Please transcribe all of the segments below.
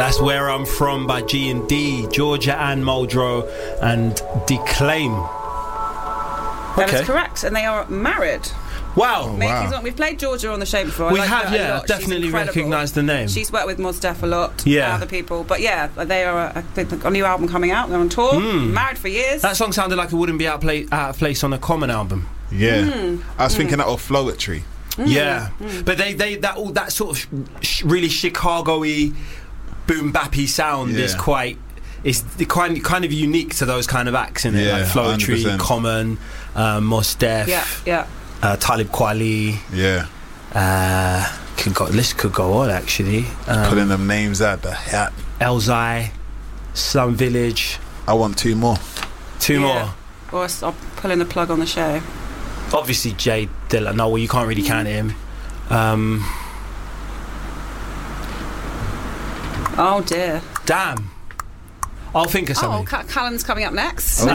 That's Where I'm From by G&D, Georgia Ann Muldrow and Declaim. That is correct, and they are married. Wow. We've played Georgia on the show before. We have, yeah, definitely recognised the name. She's worked with Mos Def a lot, yeah. Other people. But yeah, they are a new album coming out, they're on tour, married for years. That song sounded like it wouldn't be out of place on a Common album. Yeah. I was thinking that of Flowetry. Yeah. But that sort of really Chicago-y, boom-bappy sound is quite... It's kind of unique to those kind of acts, isn't it? Like Flowetry, 100%. Common, Mos Def, Talib Kweli. Yeah. List could go on, actually. Pulling them names out the hat. Elzai, Slum Village. I want two more. Two more. Or I'll pull in the plug on the show. Obviously, Jay Dilla. No, well, you can't really count him. Oh, dear. Damn. I'll think of something. Callan's coming up next. In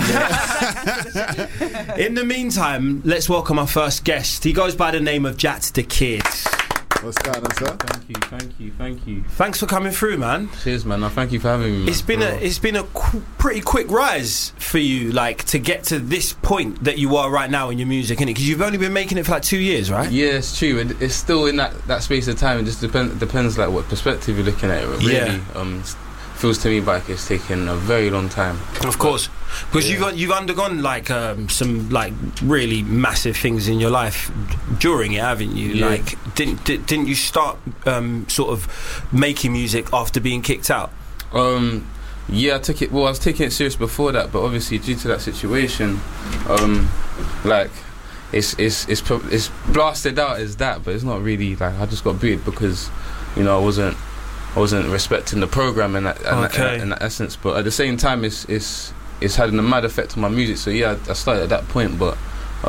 the meantime, let's welcome our first guest. He goes by the name of Jat the Kid. What's going on, sir? Thank you. Thanks for coming through, man. Cheers, man. No, thank you for having me, man. It's been a pretty quick rise for you, like, to get to this point that you are right now in your music, innit? Because you've only been making it for like 2 years, right? Yeah, it's true. It's still in that space of time. It just depends like what perspective you're looking at it. Really, feels to me like it's taken a very long time. Of course, because you've undergone like some like really massive things in your life during it, haven't you? Yeah. Like, didn't you start sort of making music after being kicked out? Yeah, I was taking it serious before that, but obviously due to that situation, like it's blasted out as that, but it's not really. Like, I just got booted because, you know, I wasn't respecting the program in that essence, but at the same time it's having a mad effect on my music. So yeah, I started at that point, but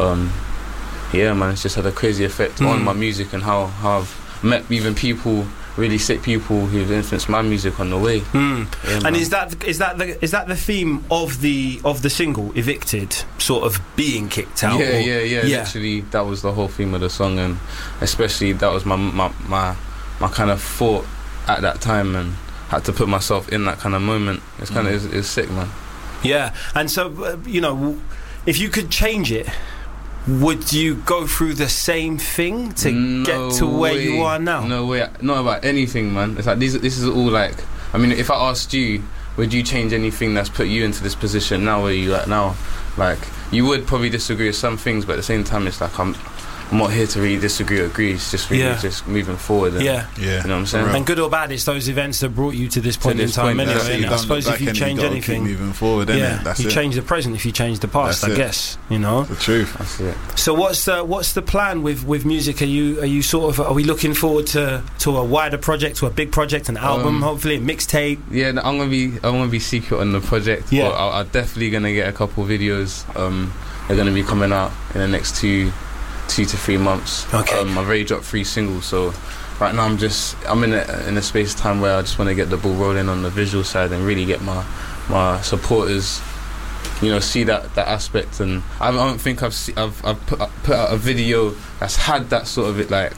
yeah, man, it's just had a crazy effect on my music and how I've met even people, really sick people who've influenced my music on the way. Yeah, and is that the theme of the single Evicted, sort of being kicked out? Yeah. Literally, that was the whole theme of the song, and especially that was my kind of thought at that time, and had to put myself in that kind of moment. It's kind of it's sick, man. Yeah, and so you know, if you could change it, would you go through the same thing to get to where you are now? No way, not about anything, man. It's like this is all like. I mean, if I asked you, would you change anything that's put you into this position now where you at now? Like, you would probably disagree with some things, but at the same time, it's like I'm not here to really disagree or agree. It's just really just moving forward. And, you know what I'm saying? And good or bad, it's those events that brought you to this point in time. Anyway, I suppose if you change anything, moving forward, that's you change the present if you change the past. I guess, you know, the truth. That's it. So what's the plan with music? Are you sort of, are we looking forward to a wider project, to a big project, an album, hopefully a mixtape? Yeah, no, I'm gonna be secret on the project. Yeah, but I'm definitely gonna get a couple of videos. They're gonna be coming out in the next 2 to 3 months. Okay. I've already dropped 3 singles, so right now I'm in a space of time where I just want to get the ball rolling on the visual side and really get my supporters, you know, see that aspect. And I don't think I've put out a video that's had that sort of that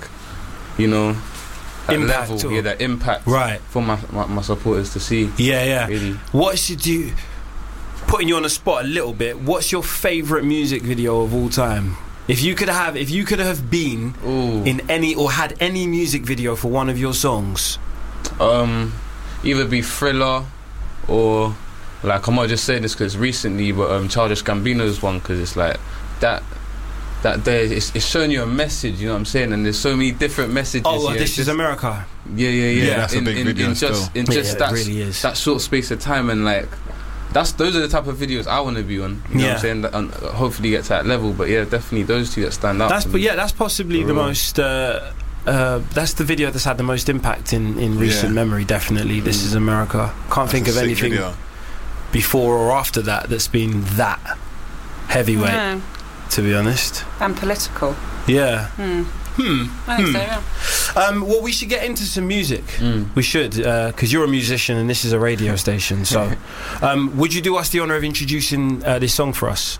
impact level, that impact, right, for my supporters to see. Yeah. Really. What should you, putting you on the spot a little bit, what's your favourite music video of all time? If you could have been in any or had any music video for one of your songs, either be Thriller or, like, I might just say this because recently, but Childish Gambino's one, because it's like that day it's showing you a message, you know what I'm saying, and there's so many different messages. This is America. Yeah. That's a big video. That short space of time, and like. Those are the type of videos I want to be on. You know what I'm saying? And hopefully get to that level. But yeah, definitely those two that stand out. That's possibly the most. That's the video that's had the most impact in recent memory. Definitely, This Is America. Can't think of anything before or after that's been that heavyweight. To be honest. And political. Yeah. I think so, yeah. Well, we should get into some music. We should, because you're a musician and this is a radio station. So, would you do us the honour of introducing this song for us?